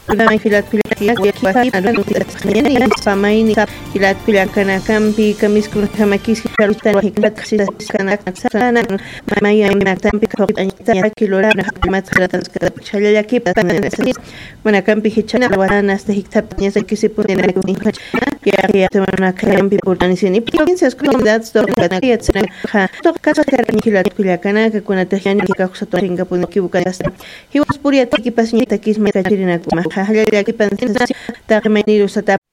Una filat kuliakia kuliakia pamaini filat kuliakana kampi kamiskun kamakis kalutan wahikat kanak sana maya tampi kaanita kilorana matratan chalaki mana kampi hichana wana hasta hiktap nyasa kisipun ya temana kampi portanisini provincias comunidades do kanakia tsana to kasa filat kuliakana kuna tajani kikakusato ringapun kibukas hiwas puria tiki pasnya takis meta chirina kuma halya ki pansin ta remeniru sata